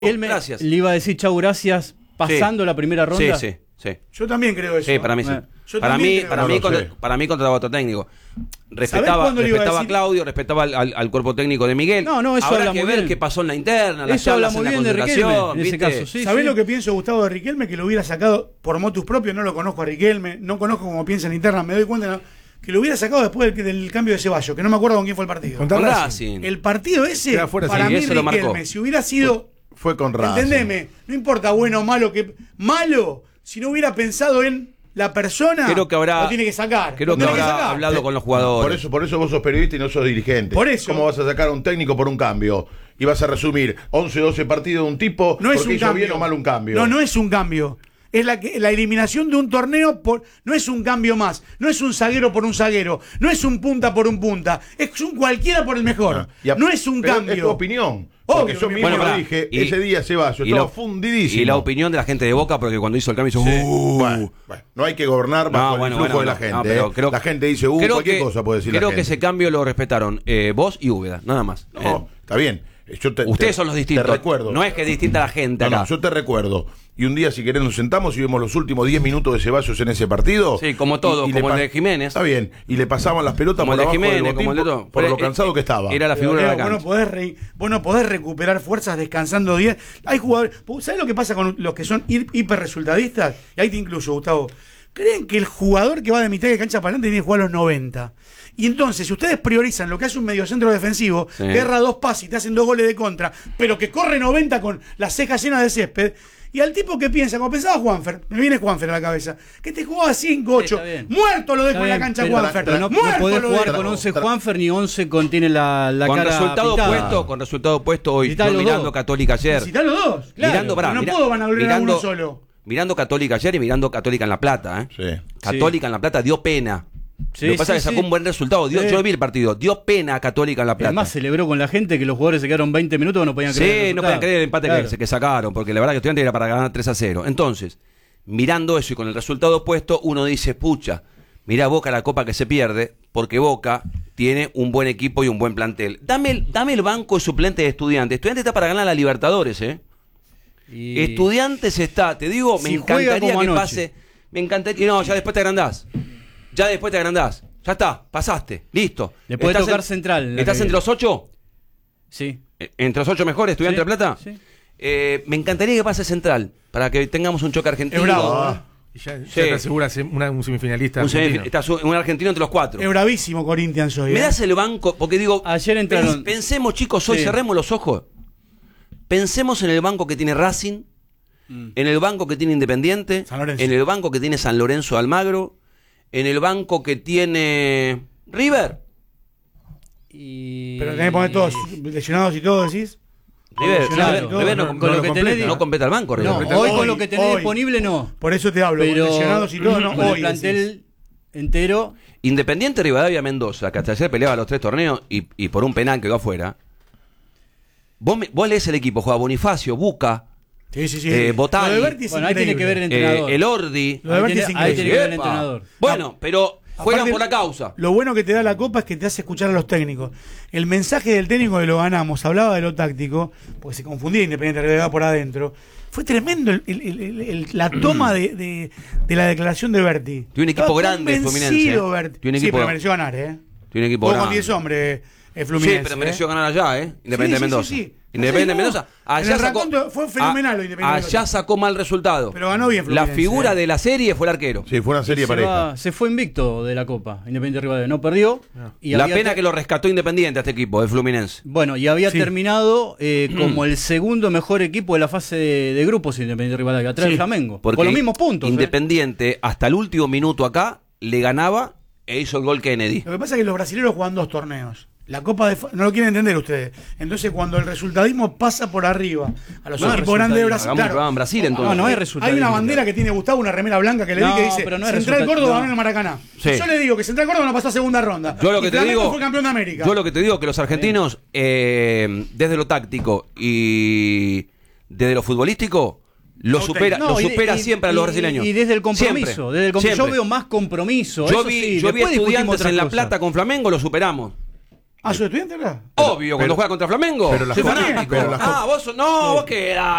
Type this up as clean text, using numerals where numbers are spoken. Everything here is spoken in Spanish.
Gracias. Le iba a decir chau, gracias, pasando la primera ronda. Sí. Yo también creo eso. Sí, para mí sí. Para mí contrataba otro técnico. Respetaba a Claudio, respetaba al cuerpo técnico de Miguel. Eso habrá que ver qué pasó en la interna, las eso habla charlas muy en bien la de Riquelme, concentración. en ese caso. Sí, ¿Sabés lo que pienso, Gustavo, de Riquelme? Que lo hubiera sacado por motus propio. No lo conozco a Riquelme, no conozco cómo piensa en interna. Me doy cuenta que lo hubiera sacado después del cambio de Ceballos, que no me acuerdo con quién fue el partido. Con Racing. El partido ese, para mí Riquelme, si hubiera sido... Fue con Racing. Entendeme, no importa bueno o malo, malo, si no hubiera pensado en la persona, creo que habrá, lo tiene que sacar. Creo que habrá hablado con los jugadores. Por eso vos sos periodista y no sos dirigente. Por eso. ¿Cómo vas a sacar a un técnico por un cambio? Y vas a resumir 11, 12 partidos de un tipo no es porque un hizo cambio. bien o mal un cambio. No es un cambio. Es la eliminación de un torneo no es un cambio más, no es un zaguero por un zaguero, no es un punta por un punta, es un cualquiera por el mejor. No es un cambio. Es tu opinión. Porque yo mismo lo dije, ese día Ceballos estaba fundidísimo. Y la opinión de la gente de Boca, porque cuando hizo el cambio hizo... Bueno, no hay que gobernar bajo el flujo de la gente. La gente dice, cualquier cosa puede decir la gente. Creo que ese cambio lo respetaron vos y Úbeda, nada más. No, está bien. Ustedes son los distintos. Te recuerdo. No es que es distinta la gente acá. No, yo te recuerdo. Y un día, si querés, nos sentamos y vemos los últimos 10 minutos de Ceballos en ese partido. Sí, como todo, como el de Jiménez. Está bien. Y le pasaban las pelotas como por abajo Jiménez, del botín como el de todo. por lo cansado que estaba. Era la figura de la cancha. Vos no podés recuperar fuerzas descansando 10. Hay jugadores... ¿Sabés lo que pasa con los que son hiperresultadistas? Y ahí te incluyo, Gustavo. Creen que el jugador que va de mitad de cancha para adelante tiene que jugar a los 90. Y entonces, si ustedes priorizan lo que hace un mediocentro defensivo, que erra 2 pases y te hacen 2 goles de contra, pero que corre 90 con las cejas llenas de césped, y al tipo que piensa, como pensaba Juanfer, me viene Juanfer a la cabeza, que te jugaba 5, 8, muerto lo dejo en la cancha Juanfer. Pero no podés jugar con 11 Juanfer ni 11 contiene la con cara resultado pitada. opuesto, con resultado opuesto hoy. Yo mirando Católica ayer. Necesitá los dos, claro, no puedo vanagloria a uno solo. Mirando Católica ayer y mirando Católica en La Plata. Católica en La Plata dio pena. Lo que pasa es que sacó un buen resultado. Yo vi el partido. Dio pena a Católica en La Plata. Además celebró con la gente que los jugadores se quedaron 20 minutos que no podían creer. Sí, no podían creer el empate que sacaron, porque la verdad que Estudiantes era para ganar 3-0. Entonces, mirando eso y con el resultado opuesto, uno dice, pucha, mirá Boca la copa que se pierde, porque Boca tiene un buen equipo y un buen plantel. Dame el banco de suplente de Estudiantes. Estudiantes está para ganar la Libertadores, Estudiantes está, te digo, me encantaría que pase. Me encantaría. No, ya después te agrandás. Ya está, pasaste, listo. Le puede tocar Central. ¿Estás entre los 8? Sí. ¿Entre los 8 mejores, Estudiantes de Plata? Sí. Me encantaría que pase Central, para que tengamos un choque argentino. Es bravo. Ya te aseguras un semifinalista. Un argentino entre los 4. Es bravísimo Corinthians hoy. Me das el banco, porque digo, ayer entraron. Pensemos, chicos, hoy cerremos los ojos. Pensemos en el banco que tiene Racing, en el banco que tiene Independiente, en el banco que tiene San Lorenzo de Almagro, en el banco que tiene River. Pero tenés que poner todos lesionados y todo, decís. River no completa el banco. No, hoy con lo que tenés disponible no. Por eso te hablo, pero con lesionados y todo, no. Con el plantel entero. Independiente Rivadavia Mendoza, que hasta ayer peleaba los 3 torneos y por un penal quedó afuera. Vos lees el equipo, juega Bonifacio, Buca. Sí. Botani. Bueno, ahí tiene que ver el entrenador. El Ordi. Ahí tiene que ver el entrenador. Bueno, pero juegan aparte, por la causa. Lo bueno que te da la Copa es que te hace escuchar a los técnicos. El mensaje del técnico de lo ganamos, hablaba de lo táctico, porque se confundía Independiente Rivadavia por adentro. Fue tremendo la toma de la declaración de Berti. Tiene un equipo grande el Fluminense. Sí, pero mereció ganar, Tiene un equipo grande. grande. Con 10 hombres. Fluminense, sí, pero mereció ganar allá, Independiente de Mendoza. Sí. Independiente de Mendoza. Allá fue fenomenal lo Independiente. Allá sacó mal resultado. Pero ganó bien Fluminense. La figura de la serie fue el arquero. Sí, fue una serie pareja. Se fue invicto de la Copa. Independiente Rivadavia no perdió. Y la pena que lo rescató Independiente a este equipo, el Fluminense. Bueno, y había terminado como el segundo mejor equipo de la fase de grupos Independiente Rivadavia, atrás del Flamengo. Con los mismos puntos. Independiente, hasta el último minuto acá, le ganaba e hizo el gol Kennedy. Lo que pasa es que los brasileños juegan 2 torneos. La Copa no lo quieren entender ustedes. Entonces, cuando el resultadismo pasa por arriba a los equipos grandes de Brasil. Claro, en Brasil, entonces. No hay resultado. Hay una bandera que tiene Gustavo, una remera blanca que le di que dice Central Córdoba ganó en el Maracaná. Sí. Yo le digo que Central Córdoba no pasó a segunda ronda. Yo lo que te digo, fue campeón de América. Yo lo que te digo que los argentinos, desde lo táctico y desde lo futbolístico, lo supera siempre a los brasileños. Y desde el compromiso. Yo veo más compromiso. Yo vi Estudiantes en La Plata con Flamengo, lo superamos. ¿A su estudiante era? Obvio, cuando juega contra Flamengo. Pero las vos qué.